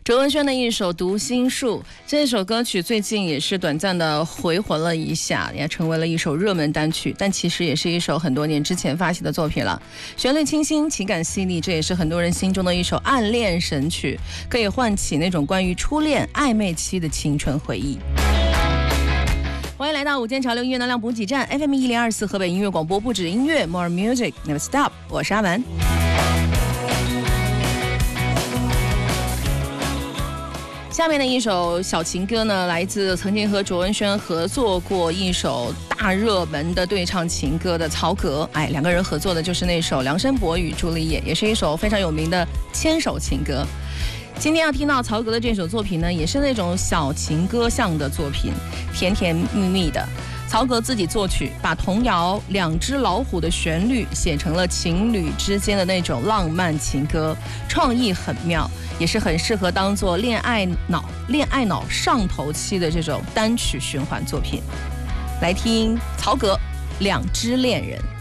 卓文萱的一首《读心术》，这首歌曲最近也是短暂的回魂了一下，也成为了一首热门单曲，但其实也是一首很多年之前发行的作品了。旋律清新，情感细腻，这也是很多人心中的一首暗恋神曲，可以唤起那种关于初恋暧昧期的青春回忆。欢迎来到午间潮流音乐能量补给站 FM 1024河北音乐广播，不止音乐 More Music Never Stop， 我是阿文。下面的一首小情歌呢，来自曾经和卓文萱合作过一首大热门的对唱情歌的曹格。两个人合作的就是那首梁山伯与朱丽叶，也是一首非常有名的牵手情歌。今天要听到曹格的这首作品呢，也是那种小情歌向的作品，甜甜蜜蜜的。曹格自己作曲，把童谣《两只老虎》的旋律写成了情侣之间的那种浪漫情歌，创意很妙，也是很适合当做恋爱脑上头期的这种单曲循环作品。来听曹格《两只恋人》。